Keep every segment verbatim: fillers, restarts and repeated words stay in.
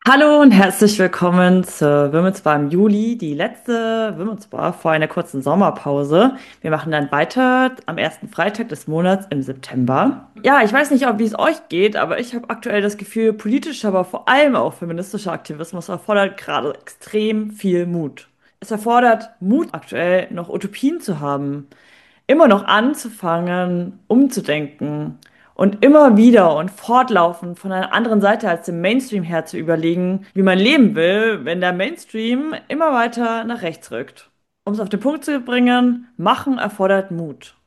Hallo und herzlich willkommen zur Women's Bar im Juli, die letzte Women's Bar vor einer kurzen Sommerpause. Wir machen dann weiter am ersten Freitag des Monats im September. Ja, ich weiß nicht, ob wie es euch geht, aber ich habe aktuell das Gefühl, politischer, aber vor allem auch feministischer Aktivismus erfordert gerade extrem viel Mut. Es erfordert Mut, aktuell noch Utopien zu haben, immer noch anzufangen, umzudenken und immer wieder und fortlaufend von einer anderen Seite als dem Mainstream her zu überlegen, wie man leben will, wenn der Mainstream immer weiter nach rechts rückt. Um es auf den Punkt zu bringen, Machen erfordert Mut.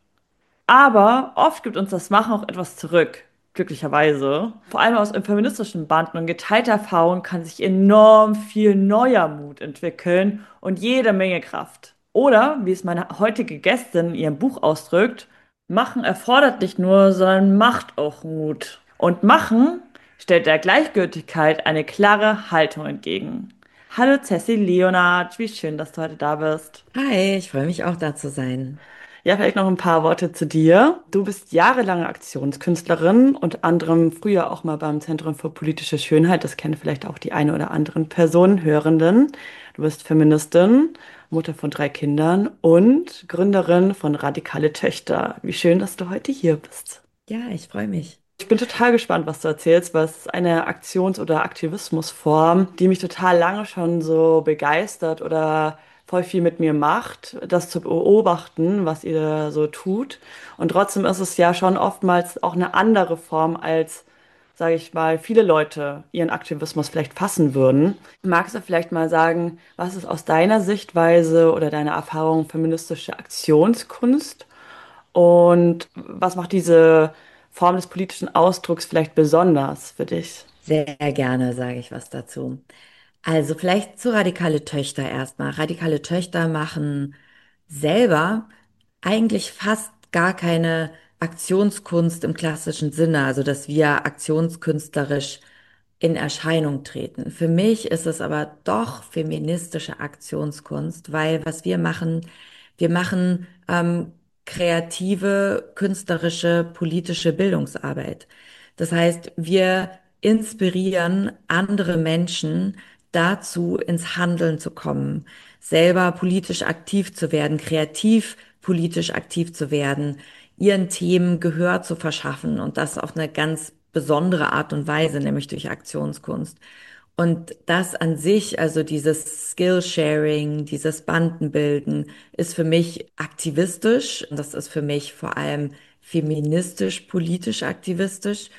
Aber oft gibt uns das Machen auch etwas zurück, glücklicherweise. Vor allem aus feministischen Banden und geteilter Erfahrung kann sich enorm viel neuer Mut entwickeln und jede Menge Kraft. Oder, wie es meine heutige Gästin in ihrem Buch ausdrückt, Machen erfordert nicht nur, sondern macht auch Mut. Und Machen stellt der Gleichgültigkeit eine klare Haltung entgegen. Hallo Cecily Leonard, wie schön, dass du heute da bist. Hi, ich freue mich auch da zu sein. Ja, vielleicht noch ein paar Worte zu dir. Du bist jahrelange Aktionskünstlerin, unter anderem früher auch mal beim Zentrum für politische Schönheit. Das kennen vielleicht auch die eine oder anderen Personen, Hörenden. Du bist Feministin, Mutter von drei Kindern und Gründerin von Radikale Töchter. Wie schön, dass du heute hier bist. Ja, ich freue mich. Ich bin total gespannt, was du erzählst, weil es ist eine Aktions- oder Aktivismusform, die mich total lange schon so begeistert oder voll viel mit mir macht, das zu beobachten, was ihr da so tut. Und trotzdem ist es ja schon oftmals auch eine andere Form, als, sage ich mal, viele Leute ihren Aktivismus vielleicht fassen würden. Magst du vielleicht mal sagen, was ist aus deiner Sichtweise oder deiner Erfahrung feministische Aktionskunst? Und was macht diese Form des politischen Ausdrucks vielleicht besonders für dich? Sehr gerne sage ich was dazu. Also vielleicht zu radikale Töchter erstmal. Radikale Töchter machen selber eigentlich fast gar keine Aktionskunst im klassischen Sinne, also dass wir aktionskünstlerisch in Erscheinung treten. Für mich ist es aber doch feministische Aktionskunst, weil was wir machen, wir machen ähm, kreative, künstlerische, politische Bildungsarbeit. Das heißt, wir inspirieren andere Menschen dazu, ins Handeln zu kommen, selber politisch aktiv zu werden, kreativ politisch aktiv zu werden, ihren Themen Gehör zu verschaffen und das auf eine ganz besondere Art und Weise, nämlich durch Aktionskunst. Und das an sich, also dieses Skillsharing, dieses Bandenbilden, ist für mich aktivistisch. Und das ist für mich vor allem feministisch, politisch aktivistisch.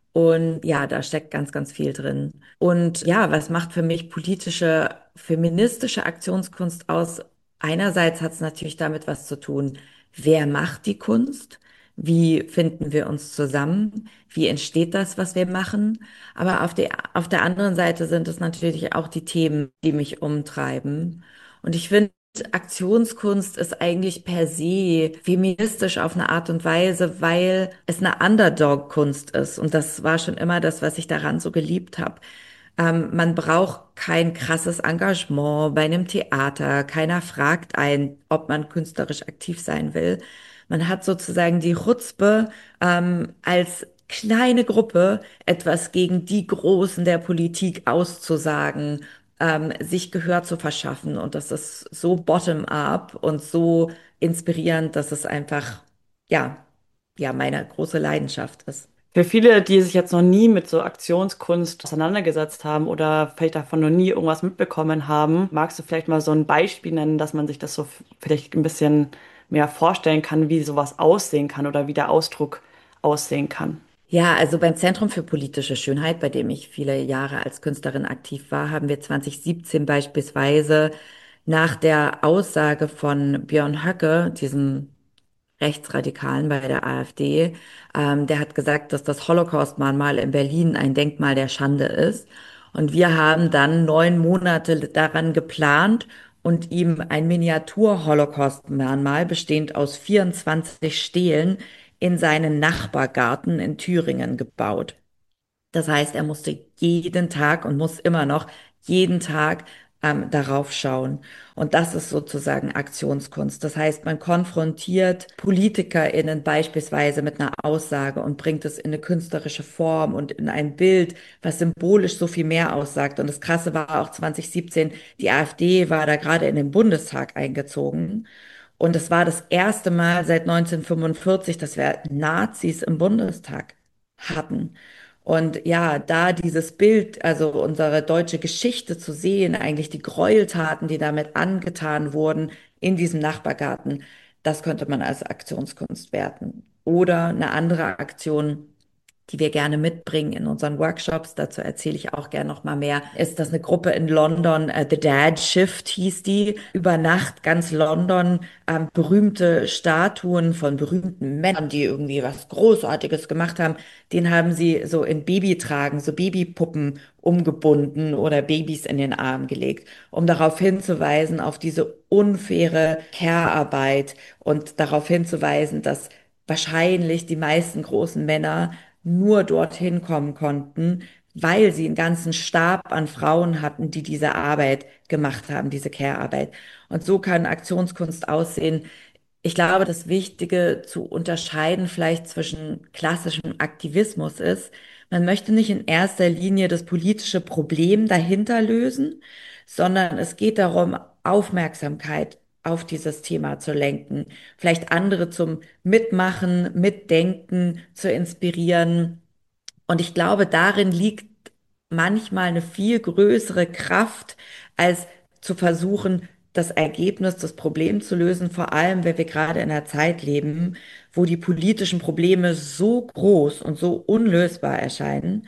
Und ja, da steckt ganz, ganz viel drin. Und ja, was macht für mich politische, feministische Aktionskunst aus? Einerseits hat es natürlich damit was zu tun, wer macht die Kunst? Wie finden wir uns zusammen? Wie entsteht das, was wir machen? Aber auf der, auf der anderen Seite sind es natürlich auch die Themen, die mich umtreiben. Und ich finde, Aktionskunst ist eigentlich per se feministisch auf eine Art und Weise, weil es eine Underdog-Kunst ist. Und das war schon immer das, was ich daran so geliebt habe. Ähm, man braucht kein krasses Engagement bei einem Theater. Keiner fragt ein, ob man künstlerisch aktiv sein will. Man hat sozusagen die Chutzpe, ähm, als kleine Gruppe etwas gegen die Großen der Politik auszusagen, ähm, sich Gehör zu verschaffen. Und das ist so bottom-up und so inspirierend, dass es einfach, ja, ja, meine große Leidenschaft ist. Für viele, die sich jetzt noch nie mit so Aktionskunst auseinandergesetzt haben oder vielleicht davon noch nie irgendwas mitbekommen haben, magst du vielleicht mal so ein Beispiel nennen, dass man sich das so f- vielleicht ein bisschen mehr vorstellen kann, wie sowas aussehen kann oder wie der Ausdruck aussehen kann? Ja, also beim Zentrum für politische Schönheit, bei dem ich viele Jahre als Künstlerin aktiv war, haben wir zwanzig siebzehn beispielsweise nach der Aussage von Björn Höcke, diesem Rechtsradikalen bei der AfD, ähm, der hat gesagt, dass das Holocaust-Mahnmal in Berlin ein Denkmal der Schande ist. Und wir haben dann neun Monate daran geplant und ihm ein Miniatur-Holocaust-Mahnmal bestehend aus vierundzwanzig Stelen in seinen Nachbargarten in Thüringen gebaut. Das heißt, er musste jeden Tag und muss immer noch jeden Tag ähm, darauf schauen. Und das ist sozusagen Aktionskunst. Das heißt, man konfrontiert PolitikerInnen beispielsweise mit einer Aussage und bringt es in eine künstlerische Form und in ein Bild, was symbolisch so viel mehr aussagt. Und das Krasse war auch zwanzig siebzehn, die AfD war da gerade in den Bundestag eingezogen. Und es war das erste Mal seit neunzehnhundertfünfundvierzig, dass wir Nazis im Bundestag hatten. Und ja, da dieses Bild, also unsere deutsche Geschichte zu sehen, eigentlich die Gräueltaten, die damit angetan wurden in diesem Nachbargarten, das könnte man als Aktionskunst werten. Oder eine andere Aktion, die wir gerne mitbringen in unseren Workshops, dazu erzähle ich auch gerne noch mal mehr, ist das eine Gruppe in London, äh, The Dad Shift hieß die, über Nacht ganz London, ähm, berühmte Statuen von berühmten Männern, die irgendwie was Großartiges gemacht haben, den haben sie so in Babytragen, so Babypuppen umgebunden oder Babys in den Arm gelegt, um darauf hinzuweisen, auf diese unfaire Care-Arbeit und darauf hinzuweisen, dass wahrscheinlich die meisten großen Männer nur dorthin kommen konnten, weil sie einen ganzen Stab an Frauen hatten, die diese Arbeit gemacht haben, diese Care-Arbeit. Und so kann Aktionskunst aussehen. Ich glaube, das Wichtige zu unterscheiden vielleicht zwischen klassischem Aktivismus ist, man möchte nicht in erster Linie das politische Problem dahinter lösen, sondern es geht darum, Aufmerksamkeit auf dieses Thema zu lenken, vielleicht andere zum Mitmachen, Mitdenken zu inspirieren. Und ich glaube, darin liegt manchmal eine viel größere Kraft, als zu versuchen, das Ergebnis, das Problem zu lösen, vor allem, wenn wir gerade in einer Zeit leben, wo die politischen Probleme so groß und so unlösbar erscheinen.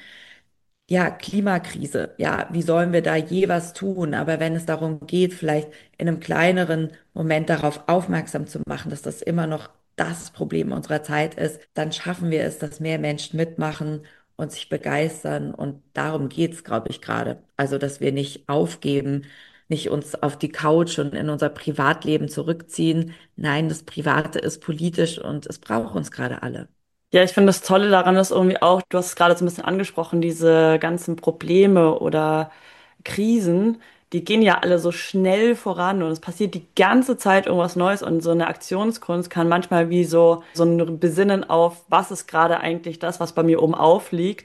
Ja, Klimakrise. Ja, wie sollen wir da je was tun? Aber wenn es darum geht, vielleicht in einem kleineren Moment darauf aufmerksam zu machen, dass das immer noch das Problem unserer Zeit ist, dann schaffen wir es, dass mehr Menschen mitmachen und sich begeistern. Und darum geht's, glaube ich, gerade. Also, dass wir nicht aufgeben, nicht uns auf die Couch und in unser Privatleben zurückziehen. Nein, das Private ist politisch und es braucht uns gerade alle. Ja, ich finde das Tolle daran ist irgendwie auch, du hast es gerade so ein bisschen angesprochen, diese ganzen Probleme oder Krisen, die gehen ja alle so schnell voran und es passiert die ganze Zeit irgendwas Neues und so eine Aktionskunst kann manchmal wie so, so ein Besinnen auf, was ist gerade eigentlich das, was bei mir oben aufliegt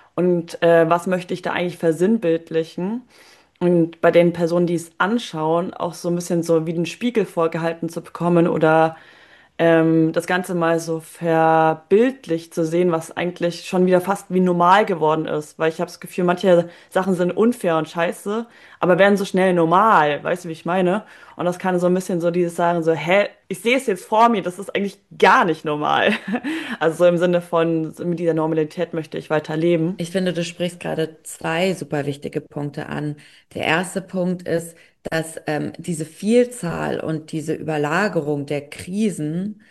und äh, was möchte ich da eigentlich versinnbildlichen. Und bei den Personen, die es anschauen, auch so ein bisschen so wie den Spiegel vorgehalten zu bekommen oder ähm, das Ganze mal so verbildlich zu sehen, was eigentlich schon wieder fast wie normal geworden ist. Weil ich habe das Gefühl, manche Sachen sind unfair und scheiße, aber werden so schnell normal. Weißt du, wie ich meine? Und das kann so ein bisschen so dieses sagen, so, hä, ich sehe es jetzt vor mir, das ist eigentlich gar nicht normal. Also so im Sinne von, so mit dieser Normalität möchte ich weiter leben. Ich finde, du sprichst gerade zwei super wichtige Punkte an. Der erste Punkt ist, dass ähm, diese Vielzahl und diese Überlagerung der Krisen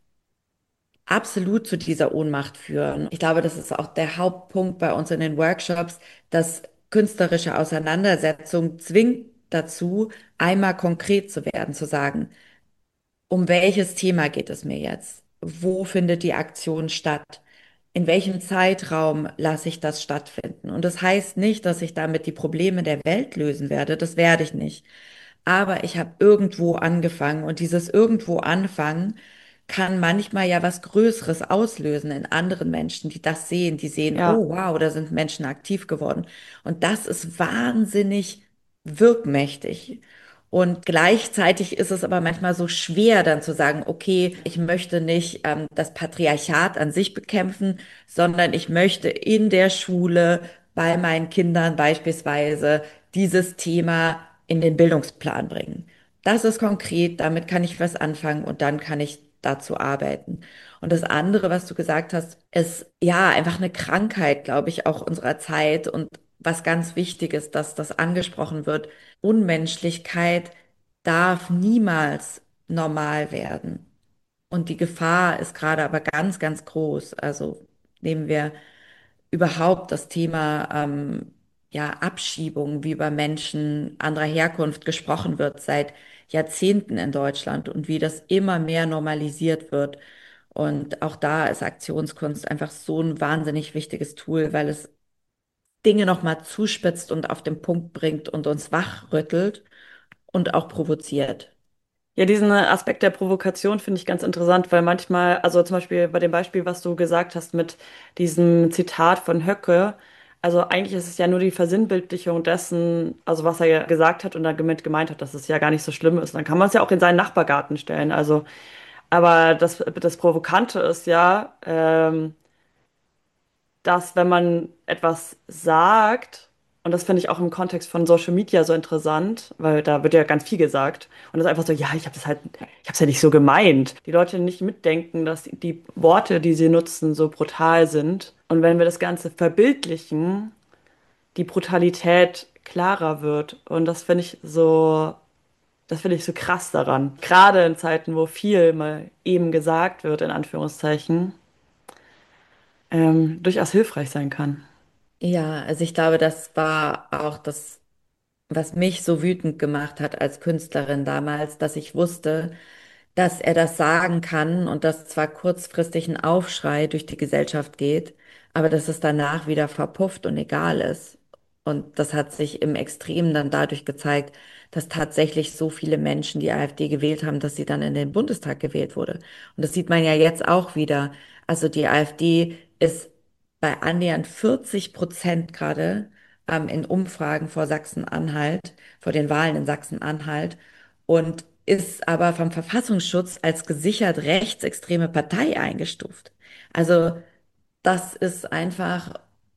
absolut zu dieser Ohnmacht führen. Ich glaube, das ist auch der Hauptpunkt bei uns in den Workshops, dass künstlerische Auseinandersetzung zwingt dazu, einmal konkret zu werden, zu sagen, um welches Thema geht es mir jetzt? Wo findet die Aktion statt? In welchem Zeitraum lasse ich das stattfinden? Und das heißt nicht, dass ich damit die Probleme der Welt lösen werde. Das werde ich nicht. Aber ich habe irgendwo angefangen und dieses irgendwo anfangen kann manchmal ja was Größeres auslösen in anderen Menschen, die das sehen, die sehen, Ja. oh wow, da sind Menschen aktiv geworden. Und das ist wahnsinnig wirkmächtig. Und gleichzeitig ist es aber manchmal so schwer, dann zu sagen, okay, ich möchte nicht ähm, das Patriarchat an sich bekämpfen, sondern ich möchte in der Schule bei meinen Kindern beispielsweise dieses Thema in den Bildungsplan bringen. Das ist konkret, damit kann ich was anfangen und dann kann ich dazu arbeiten. Und das andere, was du gesagt hast, ist ja einfach eine Krankheit, glaube ich, auch unserer Zeit und was ganz wichtig ist, dass das angesprochen wird. Unmenschlichkeit darf niemals normal werden. Und die Gefahr ist gerade aber ganz, ganz groß. Also nehmen wir überhaupt das Thema ähm, ja, Abschiebung, wie über Menschen anderer Herkunft gesprochen wird seit Jahrzehnten in Deutschland und wie das immer mehr normalisiert wird. Und auch da ist Aktionskunst einfach so ein wahnsinnig wichtiges Tool, weil es Dinge nochmal zuspitzt und auf den Punkt bringt und uns wachrüttelt und auch provoziert. Ja, diesen Aspekt der Provokation finde ich ganz interessant, weil manchmal, also zum Beispiel bei dem Beispiel, was du gesagt hast mit diesem Zitat von Höcke, also eigentlich ist es ja nur die Versinnbildlichung dessen, also was er ja gesagt hat und damit gemeint hat, dass es ja gar nicht so schlimm ist. Dann kann man es ja auch in seinen Nachbargarten stellen. Also, aber das, das Provokante ist ja, ähm, dass wenn man etwas sagt, und das finde ich auch im Kontext von Social Media so interessant, weil da wird ja ganz viel gesagt und das ist einfach so, ja, ich habe das halt, ich habe es ja nicht so gemeint. Die Leute nicht mitdenken, dass die Worte, die sie nutzen, so brutal sind. Und wenn wir das Ganze verbildlichen, die Brutalität klarer wird. Und das finde ich so, das finde ich so krass daran. Gerade in Zeiten, wo viel mal eben gesagt wird, in Anführungszeichen, ähm, durchaus hilfreich sein kann. Ja, also ich glaube, das war auch das, was mich so wütend gemacht hat als Künstlerin damals, dass ich wusste, dass er das sagen kann und dass zwar kurzfristig ein Aufschrei durch die Gesellschaft geht, aber dass es danach wieder verpufft und egal ist. Und das hat sich im Extrem dann dadurch gezeigt, dass tatsächlich so viele Menschen die AfD gewählt haben, dass sie dann in den Bundestag gewählt wurde. Und das sieht man ja jetzt auch wieder. Also die AfD ist bei annähernd vierzig Prozent gerade ähm, in Umfragen vor Sachsen-Anhalt, vor den Wahlen in Sachsen-Anhalt und ist aber vom Verfassungsschutz als gesichert rechtsextreme Partei eingestuft. Also das ist einfach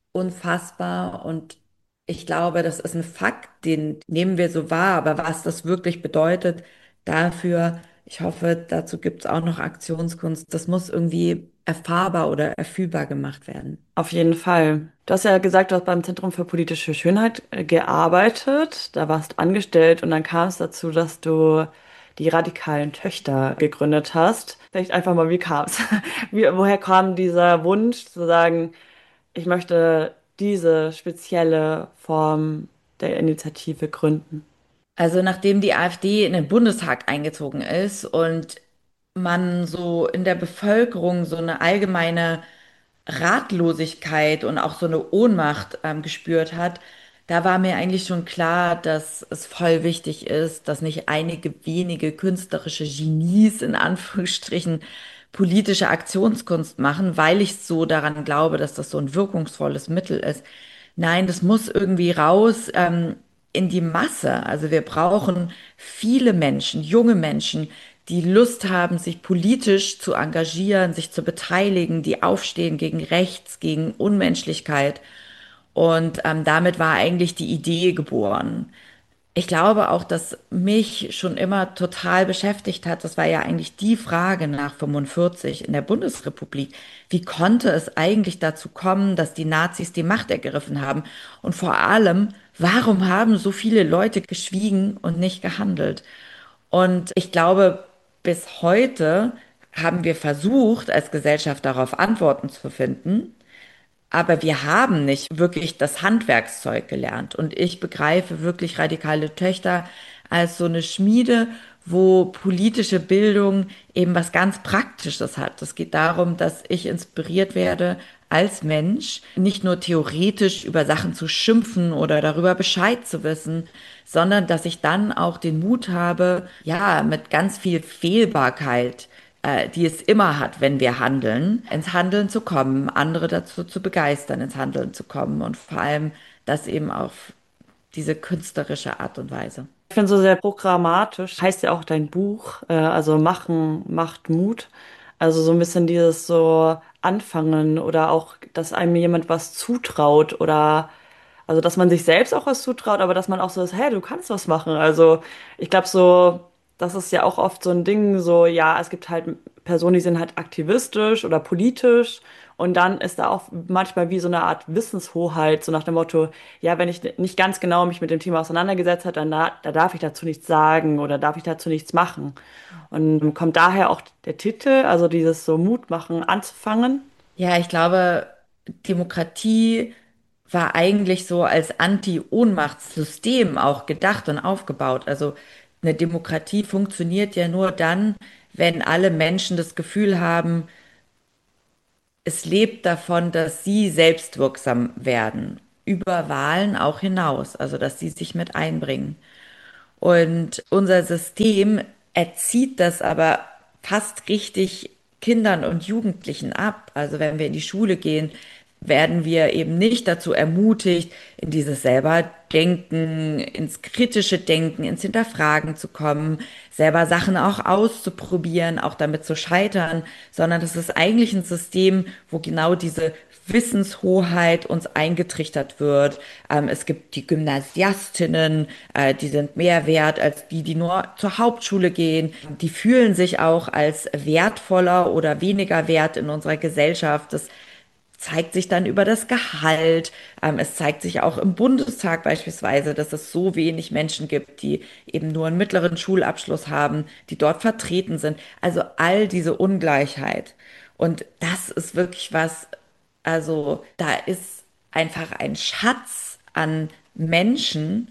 unfassbar und ich glaube, das ist ein Fakt, den nehmen wir so wahr, aber was das wirklich bedeutet dafür, ich hoffe, dazu gibt es auch noch Aktionskunst, das muss irgendwie erfahrbar oder erfühlbar gemacht werden. Auf jeden Fall. Du hast ja gesagt, du hast beim Zentrum für politische Schönheit äh, gearbeitet, da warst angestellt und dann kam es dazu, dass du die radikalen Töchter gegründet hast. Vielleicht einfach mal, wie kam es? Wie, woher kam dieser Wunsch zu sagen, ich möchte diese spezielle Form der Initiative gründen? Also nachdem die AfD in den Bundestag eingezogen ist und man so in der Bevölkerung so eine allgemeine Ratlosigkeit und auch so eine Ohnmacht ähm, gespürt hat, da war mir eigentlich schon klar, dass es voll wichtig ist, dass nicht einige wenige künstlerische Genies in Anführungsstrichen politische Aktionskunst machen, weil ich so daran glaube, dass das so ein wirkungsvolles Mittel ist. Nein, das muss irgendwie raus, ähm, in die Masse. Also wir brauchen viele Menschen, junge Menschen, die Lust haben, sich politisch zu engagieren, sich zu beteiligen, die aufstehen gegen Rechts, gegen Unmenschlichkeit. Und ähm, damit war eigentlich die Idee geboren. Ich glaube auch, dass mich schon immer total beschäftigt hat, das war ja eigentlich die Frage nach fünfundvierzig in der Bundesrepublik. Wie konnte es eigentlich dazu kommen, dass die Nazis die Macht ergriffen haben? Und vor allem, warum haben so viele Leute geschwiegen und nicht gehandelt? Und ich glaube, bis heute haben wir versucht, als Gesellschaft darauf Antworten zu finden. Aber wir haben nicht wirklich das Handwerkszeug gelernt. Und ich begreife wirklich radikale Töchter als so eine Schmiede, wo politische Bildung eben was ganz Praktisches hat. Es geht darum, dass ich inspiriert werde, als Mensch nicht nur theoretisch über Sachen zu schimpfen oder darüber Bescheid zu wissen, sondern dass ich dann auch den Mut habe, ja, mit ganz viel Fehlbarkeit äh, die es immer hat, wenn wir handeln, ins Handeln zu kommen, andere dazu zu begeistern, ins Handeln zu kommen und vor allem das eben auf diese künstlerische Art und Weise. Ich finde so sehr programmatisch, heißt ja auch dein Buch, äh, also Machen macht Mut. Also so ein bisschen dieses so Anfangen oder auch, dass einem jemand was zutraut oder also dass man sich selbst auch was zutraut, aber dass man auch so ist, hey, du kannst was machen. Also ich glaube so, das ist ja auch oft so ein Ding, so ja, es gibt halt Personen, die sind halt aktivistisch oder politisch und dann ist da auch manchmal wie so eine Art Wissenshoheit, so nach dem Motto, ja, wenn ich nicht ganz genau mich mit dem Thema auseinandergesetzt habe, dann da, da darf ich dazu nichts sagen oder darf ich dazu nichts machen. Und kommt daher auch der Titel, also dieses so Mut machen, anzufangen. Ja, ich glaube, Demokratie war eigentlich so als Anti-Ohnmachtssystem auch gedacht und aufgebaut. Also eine Demokratie funktioniert ja nur dann, wenn alle Menschen das Gefühl haben, es lebt davon, dass sie selbstwirksam werden. über Wahlen auch hinaus, also dass sie sich mit einbringen. Und unser System erzieht das aber fast richtig Kindern und Jugendlichen ab. Also wenn wir in die Schule gehen, werden wir eben nicht dazu ermutigt, in dieses selber Denken, ins kritische Denken, ins Hinterfragen zu kommen, selber Sachen auch auszuprobieren, auch damit zu scheitern, sondern das ist eigentlich ein System, wo genau diese Wissenshoheit uns eingetrichtert wird. Ähm, es gibt die Gymnasiastinnen, äh, die sind mehr wert als die, die nur zur Hauptschule gehen. Die fühlen sich auch als wertvoller oder weniger wert in unserer Gesellschaft. Das zeigt sich dann über das Gehalt. Ähm, es zeigt sich auch im Bundestag beispielsweise, dass es so wenig Menschen gibt, die eben nur einen mittleren Schulabschluss haben, die dort vertreten sind. Also all diese Ungleichheit. Und das ist wirklich was, also da ist einfach ein Schatz an Menschen,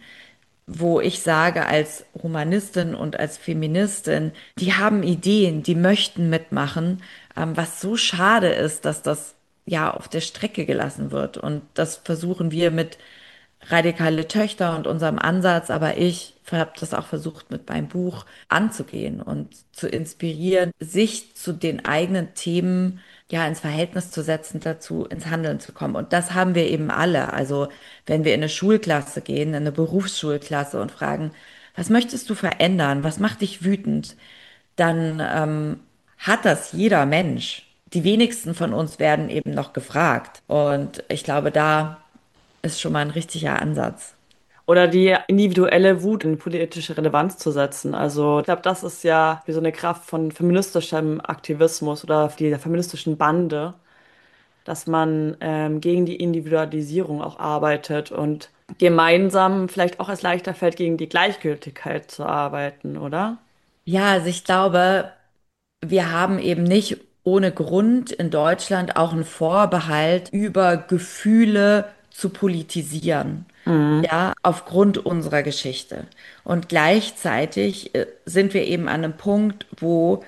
wo ich sage, als Humanistin und als Feministin, die haben Ideen, die möchten mitmachen, ähm, was so schade ist, dass das ja auf der Strecke gelassen wird. Und das versuchen wir mit radikale Töchter und unserem Ansatz, aber ich habe das auch versucht mit meinem Buch anzugehen und zu inspirieren, sich zu den eigenen Themen ja ins Verhältnis zu setzen, dazu ins Handeln zu kommen. Und das haben wir eben alle. Also wenn wir in eine Schulklasse gehen, in eine Berufsschulklasse und fragen, was möchtest du verändern? Was macht dich wütend? Dann ähm, hat das jeder Mensch. Die wenigsten von uns werden eben noch gefragt. Und ich glaube, da ist schon mal ein richtiger Ansatz. Oder die individuelle Wut in politische Relevanz zu setzen. Also ich glaube, das ist ja wie so eine Kraft von feministischem Aktivismus oder der feministischen Bande, dass man ähm, gegen die Individualisierung auch arbeitet und gemeinsam vielleicht auch es leichter fällt, gegen die Gleichgültigkeit zu arbeiten, oder? Ja, also ich glaube, wir haben eben nicht ohne Grund in Deutschland auch einen Vorbehalt, über Gefühle zu politisieren. Mhm. Ja, aufgrund unserer Geschichte. Und gleichzeitig äh, sind wir eben an einem Punkt, wo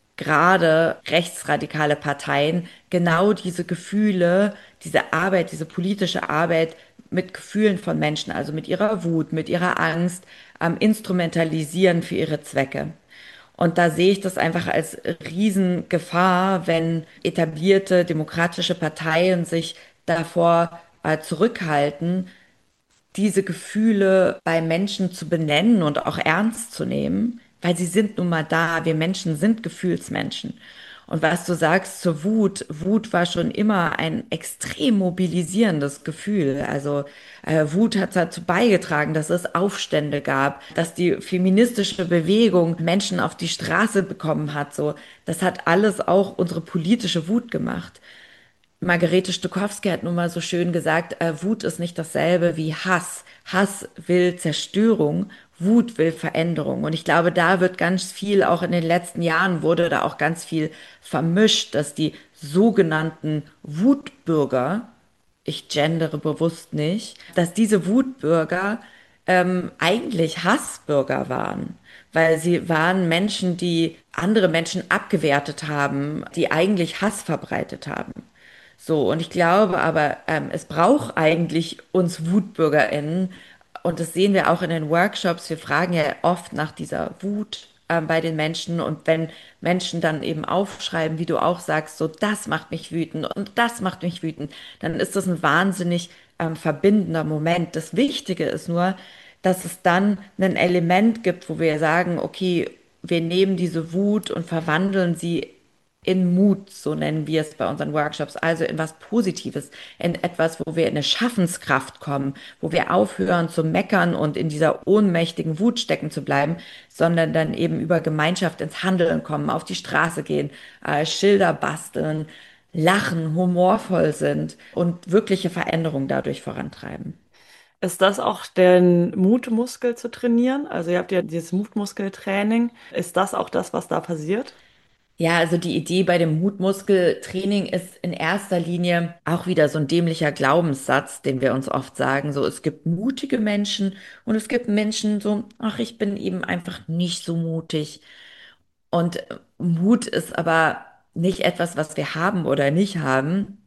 gerade rechtsradikale Parteien genau diese Gefühle, diese Arbeit, diese politische Arbeit mit Gefühlen von Menschen, also mit ihrer Wut, mit ihrer Angst, ähm, instrumentalisieren für ihre Zwecke. Und da sehe ich das einfach als Riesengefahr, wenn etablierte demokratische Parteien sich davor äh, zurückhalten, diese Gefühle bei Menschen zu benennen und auch ernst zu nehmen, weil sie sind nun mal da. Wir Menschen sind Gefühlsmenschen. Und was du sagst zur Wut, Wut war schon immer ein extrem mobilisierendes Gefühl. Also äh, Wut hat dazu beigetragen, dass es Aufstände gab, dass die feministische Bewegung Menschen auf die Straße bekommen hat. So, das hat alles auch unsere politische Wut gemacht. Margarete Stokowski hat nun mal so schön gesagt, äh, Wut ist nicht dasselbe wie Hass. Hass will Zerstörung, Wut will Veränderung. Und ich glaube, da wird ganz viel, auch in den letzten Jahren wurde da auch ganz viel vermischt, dass die sogenannten Wutbürger, ich gendere bewusst nicht, dass diese Wutbürger ähm, eigentlich Hassbürger waren, weil sie waren Menschen, die andere Menschen abgewertet haben, die eigentlich Hass verbreitet haben. So, und ich glaube aber, ähm, es braucht eigentlich uns WutbürgerInnen, und das sehen wir auch in den Workshops. Wir fragen ja oft nach dieser Wut ähm, bei den Menschen. Und wenn Menschen dann eben aufschreiben, wie du auch sagst, so das macht mich wütend und das macht mich wütend, dann ist das ein wahnsinnig ähm, verbindender Moment. Das Wichtige ist nur, dass es dann ein Element gibt, wo wir sagen, okay, wir nehmen diese Wut und verwandeln sie in Mut, so nennen wir es bei unseren Workshops, also in was Positives, in etwas, wo wir in eine Schaffenskraft kommen, wo wir aufhören zu meckern und in dieser ohnmächtigen Wut stecken zu bleiben, sondern dann eben über Gemeinschaft ins Handeln kommen, auf die Straße gehen, äh, Schilder basteln, lachen, humorvoll sind und wirkliche Veränderung dadurch vorantreiben. Ist das auch den Mutmuskel zu trainieren? Also ihr habt ja dieses Mutmuskeltraining. Ist das auch das, was da passiert? Ja, also die Idee bei dem Mutmuskeltraining ist in erster Linie auch wieder so ein dämlicher Glaubenssatz, den wir uns oft sagen. So, es gibt mutige Menschen und es gibt Menschen so, ach, ich bin eben einfach nicht so mutig. Und äh, Mut ist aber nicht etwas, was wir haben oder nicht haben,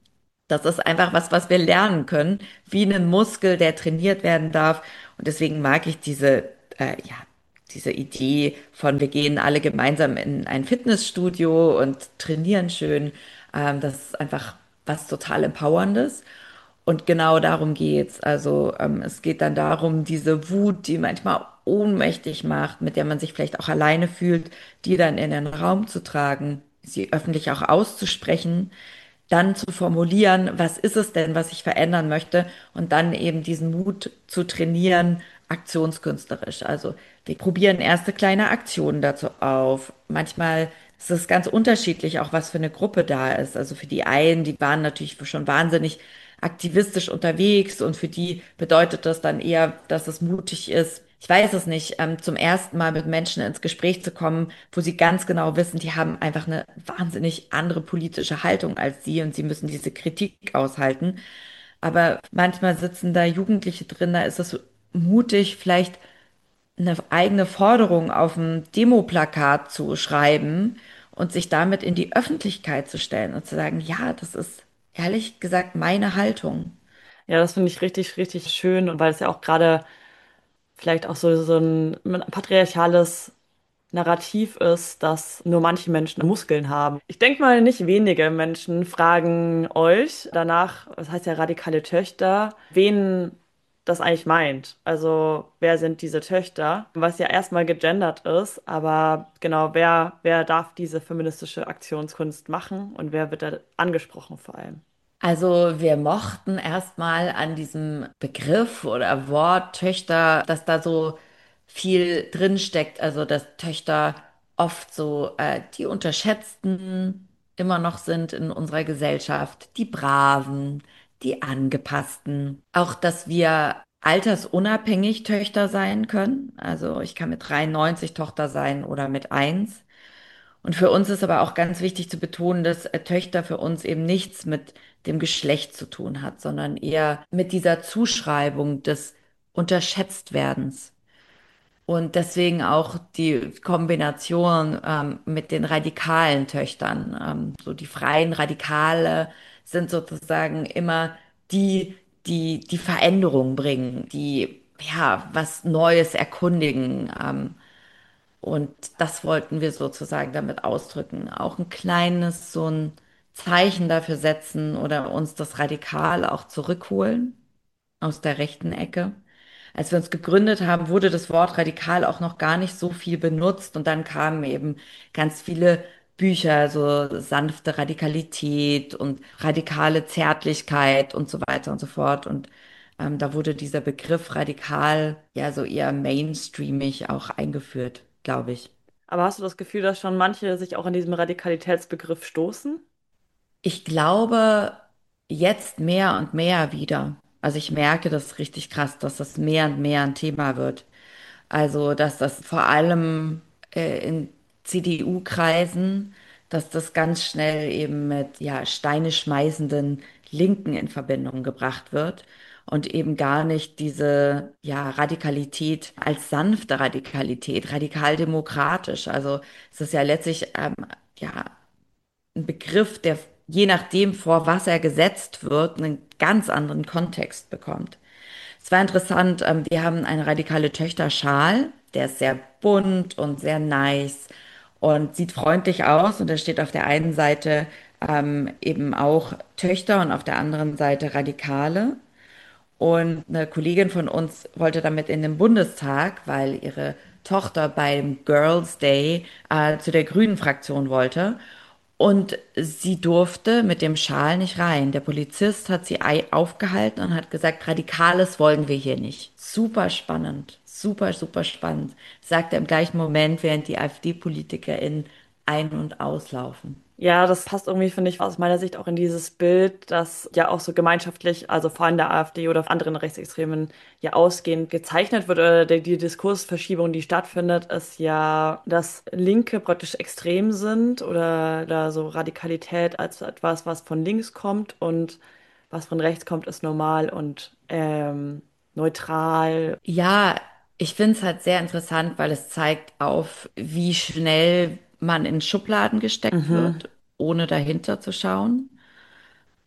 Das ist einfach was, was wir lernen können, wie ein Muskel, der trainiert werden darf. Und deswegen mag ich diese, äh, ja, diese Idee von, wir gehen alle gemeinsam in ein Fitnessstudio und trainieren schön. Ähm, das ist einfach was total Empowerndes. Und genau darum geht's. Also ähm, es geht dann darum, diese Wut, die manchmal ohnmächtig macht, mit der man sich vielleicht auch alleine fühlt, die dann in den Raum zu tragen, sie öffentlich auch auszusprechen, dann zu formulieren, was ist es denn, was ich verändern möchte und dann eben diesen Mut zu trainieren, aktionskünstlerisch. Also wir probieren erste kleine Aktionen dazu auf. Manchmal ist es ganz unterschiedlich, auch was für eine Gruppe da ist. Also für die einen, die waren natürlich schon wahnsinnig aktivistisch unterwegs und für die bedeutet das dann eher, dass es mutig ist. Ich weiß es nicht, ähm, zum ersten Mal mit Menschen ins Gespräch zu kommen, wo sie ganz genau wissen, die haben einfach eine wahnsinnig andere politische Haltung als sie und sie müssen diese Kritik aushalten. Aber manchmal sitzen da Jugendliche drin, da ist es so mutig, vielleicht eine eigene Forderung auf ein Demoplakat zu schreiben und sich damit in die Öffentlichkeit zu stellen und zu sagen, ja, das ist ehrlich gesagt meine Haltung. Ja, das finde ich richtig, richtig schön und weil es ja auch gerade vielleicht auch so, so ein patriarchales Narrativ ist, dass nur manche Menschen Muskeln haben. Ich denke mal, nicht wenige Menschen fragen euch danach, das heißt ja radikale Töchter, wen das eigentlich meint. Also wer sind diese Töchter? Was ja erstmal gegendert ist, aber genau, wer, wer darf diese feministische Aktionskunst machen und wer wird da angesprochen vor allem? Also wir mochten erstmal an diesem Begriff oder Wort Töchter, dass da so viel drin steckt. Also dass Töchter oft so äh, die Unterschätzten immer noch sind in unserer Gesellschaft, die Braven, die Angepassten. Auch, dass wir altersunabhängig Töchter sein können. Also ich kann mit dreiundneunzig Tochter sein oder mit eins. Und für uns ist aber auch ganz wichtig zu betonen, dass äh, Töchter für uns eben nichts mit dem Geschlecht zu tun hat, sondern eher mit dieser Zuschreibung des Unterschätztwerdens. Und deswegen auch die Kombination ähm, mit den radikalen Töchtern. Ähm, so die freien Radikale sind sozusagen immer die, die die Veränderung bringen, die ja was Neues erkundigen. Ähm, und das wollten wir sozusagen damit ausdrücken. Auch ein kleines, so ein Zeichen dafür setzen oder uns das Radikal auch zurückholen aus der rechten Ecke. Als wir uns gegründet haben, wurde das Wort radikal auch noch gar nicht so viel benutzt und dann kamen eben ganz viele Bücher, so sanfte Radikalität und radikale Zärtlichkeit und so weiter und so fort. Und ähm, da wurde dieser Begriff radikal ja so eher mainstreamig auch eingeführt, glaube ich. Aber hast du das Gefühl, dass schon manche sich auch an diesem Radikalitätsbegriff stoßen? Ich glaube, jetzt mehr und mehr wieder. Also ich merke das richtig krass, dass das mehr und mehr ein Thema wird. Also, dass das vor allem äh, in C D U-Kreisen, dass das ganz schnell eben mit ja, Steine schmeißenden Linken in Verbindung gebracht wird und eben gar nicht diese ja, Radikalität als sanfte Radikalität, radikal demokratisch. Also es ist ja letztlich ähm, ja ein Begriff, der je nachdem, vor was er gesetzt wird, einen ganz anderen Kontext bekommt. Es war interessant, ähm, wir haben eine radikale Töchter-Schal, der ist sehr bunt und sehr nice und sieht freundlich aus und da steht auf der einen Seite ähm, eben auch Töchter und auf der anderen Seite Radikale. Und eine Kollegin von uns wollte damit in den Bundestag, weil ihre Tochter beim Girls Day äh, zu der Grünen Fraktion wollte. Und sie durfte mit dem Schal nicht rein. Der Polizist hat sie ei- aufgehalten und hat gesagt, Radikales wollen wir hier nicht. Super spannend, super, super spannend. Sagt er im gleichen Moment, während die AfD-PolitikerInnen ein- und auslaufen. Ja, das passt irgendwie, finde ich, aus meiner Sicht auch in dieses Bild, das ja auch so gemeinschaftlich, also vor allem der AfD oder anderen Rechtsextremen ja ausgehend gezeichnet wird, oder die, die Diskursverschiebung, die stattfindet, ist ja, dass Linke praktisch extrem sind oder da so Radikalität als etwas, was von links kommt und was von rechts kommt, ist normal und ähm, neutral. Ja, ich finde es halt sehr interessant, weil es zeigt auf, wie schnell man in Schubladen gesteckt Mhm. wird, ohne dahinter zu schauen.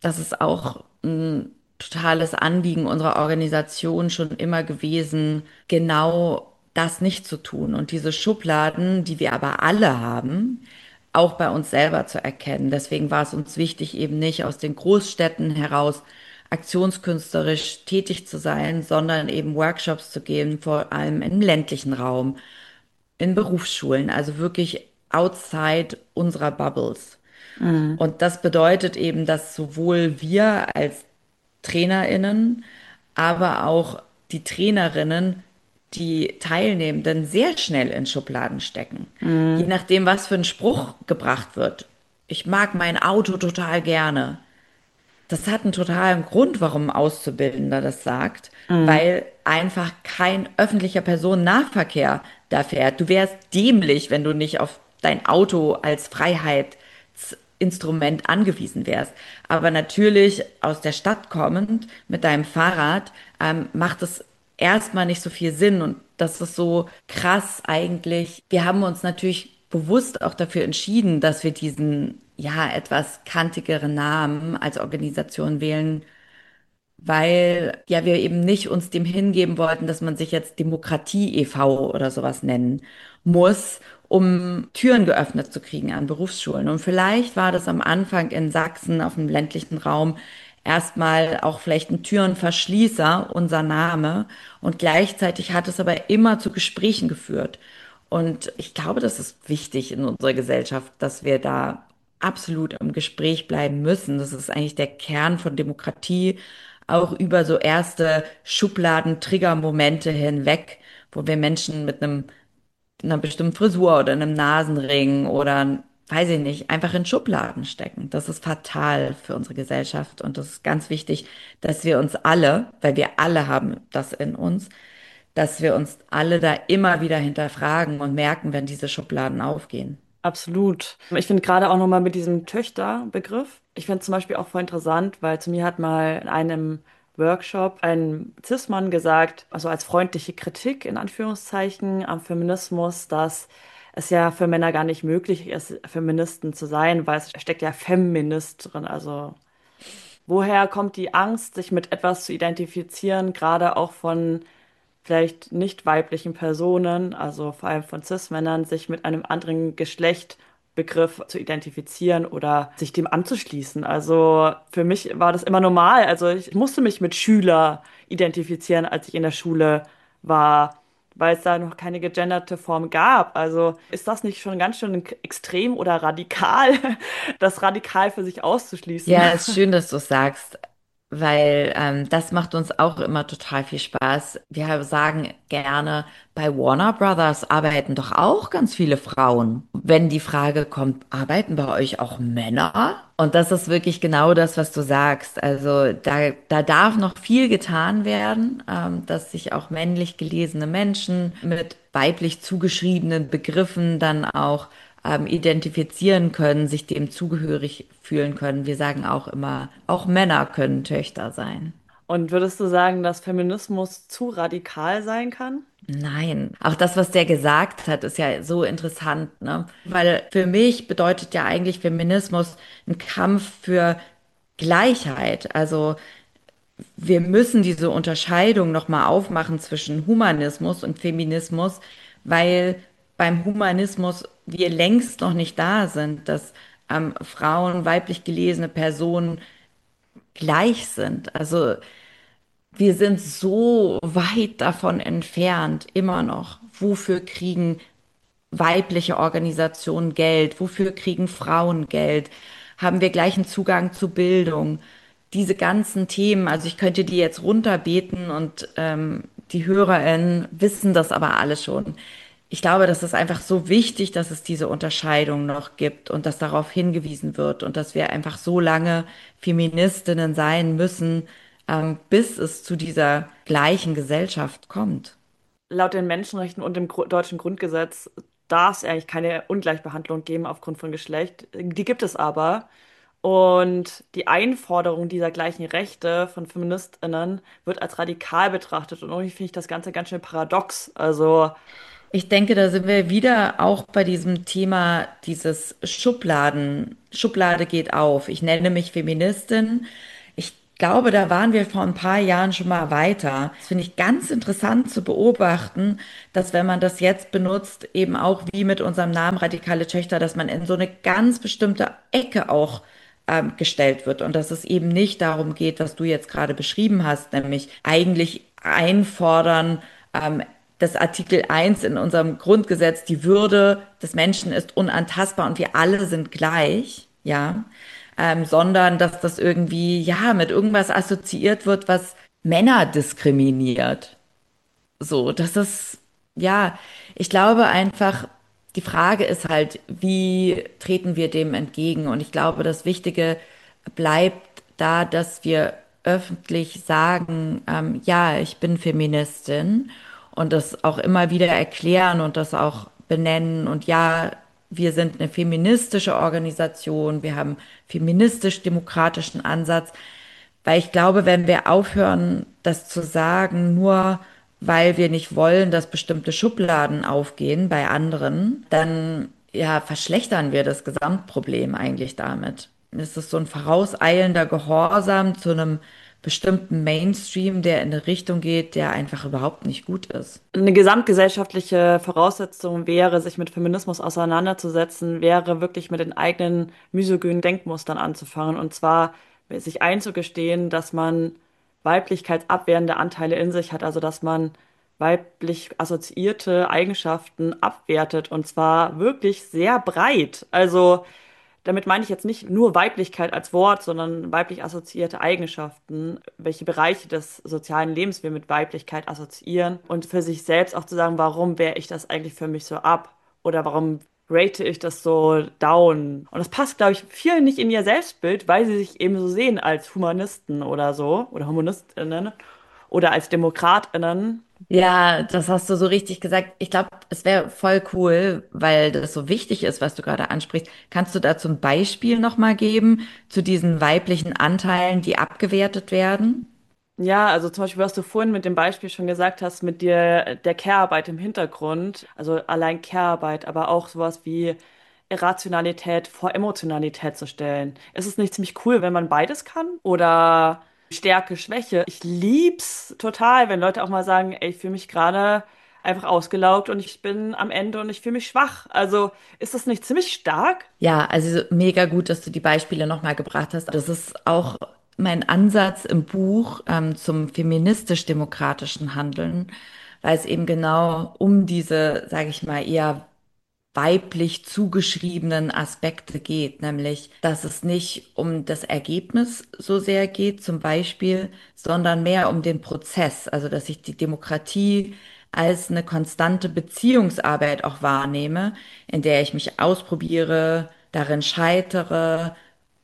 Das ist auch ein totales Anliegen unserer Organisation schon immer gewesen, genau das nicht zu tun und diese Schubladen, die wir aber alle haben, auch bei uns selber zu erkennen. Deswegen war es uns wichtig, eben nicht aus den Großstädten heraus aktionskünstlerisch tätig zu sein, sondern eben Workshops zu geben, vor allem im ländlichen Raum, in Berufsschulen, also wirklich outside unserer Bubbles. Mhm. Und das bedeutet eben, dass sowohl wir als TrainerInnen, aber auch die Trainerinnen, die Teilnehmenden sehr schnell in Schubladen stecken. Je Mhm. nachdem, was für ein Spruch gebracht wird. Ich mag mein Auto total gerne. Das hat einen totalen Grund, warum ein Auszubildender das sagt, Mhm. weil einfach kein öffentlicher Personennahverkehr da fährt. Du wärst dämlich, wenn du nicht auf dein Auto als Freiheitsinstrument angewiesen wärst. Aber natürlich aus der Stadt kommend mit deinem Fahrrad ähm, macht es erstmal nicht so viel Sinn und das ist so krass eigentlich. Wir haben uns natürlich bewusst auch dafür entschieden, dass wir diesen ja etwas kantigeren Namen als Organisation wählen, weil ja wir eben nicht uns dem hingeben wollten, dass man sich jetzt Demokratie e V oder sowas nennen muss, um Türen geöffnet zu kriegen an Berufsschulen. Und vielleicht war das am Anfang in Sachsen auf dem ländlichen Raum erstmal auch vielleicht ein Türenverschließer, unser Name. Und gleichzeitig hat es aber immer zu Gesprächen geführt. Und ich glaube, das ist wichtig in unserer Gesellschaft, dass wir da absolut im Gespräch bleiben müssen. Das ist eigentlich der Kern von Demokratie, auch über so erste Schubladen-Trigger-Momente hinweg, wo wir Menschen mit einem, einer bestimmten Frisur oder einem Nasenring oder, weiß ich nicht, einfach in Schubladen stecken. Das ist fatal für unsere Gesellschaft und das ist ganz wichtig, dass wir uns alle, weil wir alle haben das in uns, dass wir uns alle da immer wieder hinterfragen und merken, wenn diese Schubladen aufgehen. Absolut. Ich finde gerade auch nochmal mit diesem Töchter-Begriff, ich finde zum Beispiel auch voll interessant, weil zu mir hat mal in einem Workshop ein Cis-Mann gesagt, also als freundliche Kritik in Anführungszeichen am Feminismus, dass es ja für Männer gar nicht möglich ist, Feministen zu sein, weil es steckt ja Feminist drin. Also woher kommt die Angst, sich mit etwas zu identifizieren, gerade auch von vielleicht nicht weiblichen Personen, also vor allem von Cis-Männern, sich mit einem anderen Geschlechtbegriff zu identifizieren oder sich dem anzuschließen. Also für mich war das immer normal. Also ich musste mich mit Schüler identifizieren, als ich in der Schule war, weil es da noch keine gegenderte Form gab. Also ist das nicht schon ganz schön extrem oder radikal, das radikal für sich auszuschließen? Ja, ist schön, dass du es sagst, weil ähm, das macht uns auch immer total viel Spaß. Wir sagen gerne, bei Warner Brothers arbeiten doch auch ganz viele Frauen. Wenn die Frage kommt, arbeiten bei euch auch Männer? Und das ist wirklich genau das, was du sagst. Also da, da darf noch viel getan werden, ähm, dass sich auch männlich gelesene Menschen mit weiblich zugeschriebenen Begriffen dann auch ähm, identifizieren können, sich dem zugehörig fühlen können. Wir sagen auch immer, auch Männer können Töchter sein. Und würdest du sagen, dass Feminismus zu radikal sein kann? Nein, auch das, was der gesagt hat, ist ja so interessant, ne? Weil für mich bedeutet ja eigentlich Feminismus ein Kampf für Gleichheit. Also wir müssen diese Unterscheidung nochmal aufmachen zwischen Humanismus und Feminismus, weil beim Humanismus wir längst noch nicht da sind, dass ähm, Frauen, weiblich gelesene Personen gleich sind. Also wir sind so weit davon entfernt, immer noch. Wofür kriegen weibliche Organisationen Geld? Wofür kriegen Frauen Geld? Haben wir gleichen Zugang zu Bildung? Diese ganzen Themen, also ich könnte die jetzt runterbeten und ähm, die HörerInnen wissen das aber alle schon. Ich glaube, das ist einfach so wichtig, dass es diese Unterscheidung noch gibt und dass darauf hingewiesen wird und dass wir einfach so lange Feministinnen sein müssen, ähm, bis es zu dieser gleichen Gesellschaft kommt. Laut den Menschenrechten und dem Gru- deutschen Grundgesetz darf es eigentlich keine Ungleichbehandlung geben aufgrund von Geschlecht. Die gibt es aber. Und die Einforderung dieser gleichen Rechte von FeministInnen wird als radikal betrachtet. Und irgendwie finde ich das Ganze ganz schön paradox. Also, Ich denke, da sind wir wieder auch bei diesem Thema dieses Schubladen. Schublade geht auf. Ich nenne mich Feministin. Ich glaube, da waren wir vor ein paar Jahren schon mal weiter. Das finde ich ganz interessant zu beobachten, dass wenn man das jetzt benutzt, eben auch wie mit unserem Namen Radikale Töchter, dass man in so eine ganz bestimmte Ecke auch ähm, gestellt wird und dass es eben nicht darum geht, was du jetzt gerade beschrieben hast, nämlich eigentlich einfordern, ähm, das Artikel eins in unserem Grundgesetz, die Würde des Menschen ist unantastbar und wir alle sind gleich, ja, ähm, sondern dass das irgendwie, ja, mit irgendwas assoziiert wird, was Männer diskriminiert. So, das ist, ja, ich glaube einfach, die Frage ist halt, wie treten wir dem entgegen? Und ich glaube, das Wichtige bleibt da, dass wir öffentlich sagen, ähm, ja, ich bin Feministin und das auch immer wieder erklären und das auch benennen und ja, wir sind eine feministische Organisation, wir haben feministisch-demokratischen Ansatz, weil ich glaube, wenn wir aufhören, das zu sagen, nur weil wir nicht wollen, dass bestimmte Schubladen aufgehen bei anderen, dann ja, verschlechtern wir das Gesamtproblem eigentlich damit. Es ist so ein vorauseilender Gehorsam zu einem bestimmten Mainstream, der in eine Richtung geht, der einfach überhaupt nicht gut ist. Eine gesamtgesellschaftliche Voraussetzung wäre, sich mit Feminismus auseinanderzusetzen, wäre wirklich mit den eigenen misogynen Denkmustern anzufangen. Und zwar sich einzugestehen, dass man weiblichkeitsabwehrende Anteile in sich hat, also dass man weiblich assoziierte Eigenschaften abwertet. Und zwar wirklich sehr breit. Also damit meine ich jetzt nicht nur Weiblichkeit als Wort, sondern weiblich assoziierte Eigenschaften, welche Bereiche des sozialen Lebens wir mit Weiblichkeit assoziieren und für sich selbst auch zu sagen, warum wehre ich das eigentlich für mich so ab oder warum rate ich das so down. Und das passt, glaube ich, vielen nicht in ihr Selbstbild, weil sie sich eben so sehen als Humanisten oder so oder HumanistInnen oder als DemokratInnen. Ja, das hast du so richtig gesagt. Ich glaube, es wäre voll cool, weil das so wichtig ist, was du gerade ansprichst. Kannst du dazu ein Beispiel nochmal geben zu diesen weiblichen Anteilen, die abgewertet werden? Ja, also zum Beispiel, was du vorhin mit dem Beispiel schon gesagt hast, mit dir der Care-Arbeit im Hintergrund, also allein Care-Arbeit, aber auch sowas wie Irrationalität vor Emotionalität zu stellen. Ist es nicht ziemlich cool, wenn man beides kann? Oder Stärke, Schwäche? Ich lieb's total, wenn Leute auch mal sagen, ey, ich fühle mich gerade einfach ausgelaugt und ich bin am Ende und ich fühle mich schwach. Also ist das nicht ziemlich stark? Ja, also mega gut, dass du die Beispiele nochmal gebracht hast. Das ist auch mein Ansatz im Buch ähm, zum feministisch-demokratischen Handeln, weil es eben genau um diese, sage ich mal, eher weiblich zugeschriebenen Aspekte geht, nämlich, dass es nicht um das Ergebnis so sehr geht, zum Beispiel, sondern mehr um den Prozess, also dass ich die Demokratie als eine konstante Beziehungsarbeit auch wahrnehme, in der ich mich ausprobiere, darin scheitere,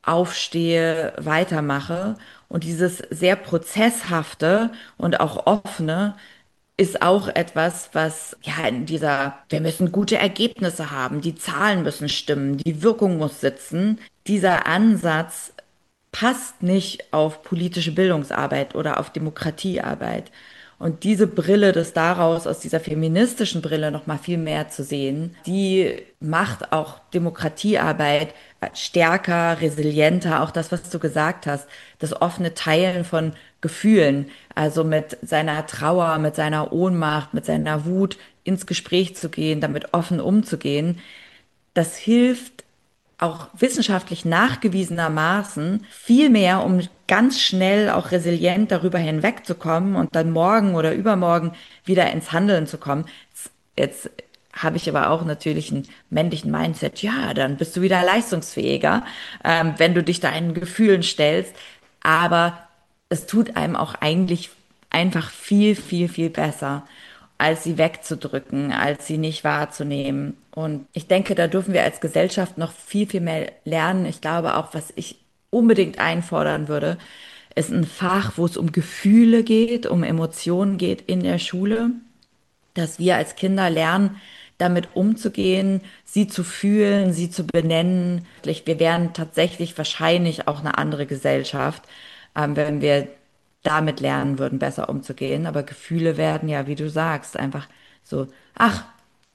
aufstehe, weitermache. Und dieses sehr prozesshafte und auch offene ist auch etwas, was ja in dieser, wir müssen gute Ergebnisse haben, die Zahlen müssen stimmen, die Wirkung muss sitzen. Dieser Ansatz passt nicht auf politische Bildungsarbeit oder auf Demokratiearbeit. Und diese Brille, das daraus aus dieser feministischen Brille noch mal viel mehr zu sehen, die macht auch Demokratiearbeit stärker, resilienter, auch das, was du gesagt hast, das offene Teilen von Gefühlen, also mit seiner Trauer, mit seiner Ohnmacht, mit seiner Wut ins Gespräch zu gehen, damit offen umzugehen, das hilft auch wissenschaftlich nachgewiesenermaßen viel mehr, um ganz schnell auch resilient darüber hinwegzukommen und dann morgen oder übermorgen wieder ins Handeln zu kommen. Jetzt, jetzt habe ich aber auch natürlich einen männlichen Mindset. Ja, dann bist du wieder leistungsfähiger, ähm, wenn du dich deinen Gefühlen stellst. Aber es tut einem auch eigentlich einfach viel, viel, viel besser, als sie wegzudrücken, als sie nicht wahrzunehmen. Und ich denke, da dürfen wir als Gesellschaft noch viel, viel mehr lernen. Ich glaube auch, was ich unbedingt einfordern würde, ist ein Fach, wo es um Gefühle geht, um Emotionen geht in der Schule, dass wir als Kinder lernen, damit umzugehen, sie zu fühlen, sie zu benennen. Wir wären tatsächlich wahrscheinlich auch eine andere Gesellschaft, ähm, wenn wir damit lernen würden, besser umzugehen. Aber Gefühle werden ja, wie du sagst, einfach so, ach,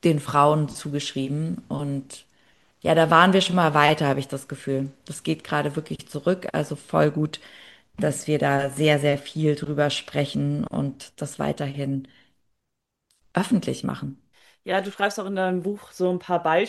den Frauen zugeschrieben. Und ja, da waren wir schon mal weiter, habe ich das Gefühl. Das geht gerade wirklich zurück. Also voll gut, dass wir da sehr, sehr viel drüber sprechen und das weiterhin öffentlich machen. Ja, du schreibst auch in deinem Buch so ein paar Beispiele.